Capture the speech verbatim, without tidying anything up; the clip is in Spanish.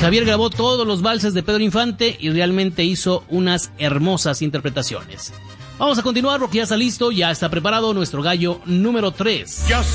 Javier grabó todos los valses de Pedro Infante y realmente hizo unas hermosas interpretaciones. Vamos a continuar porque ya está listo, ya está preparado nuestro gallo número tres.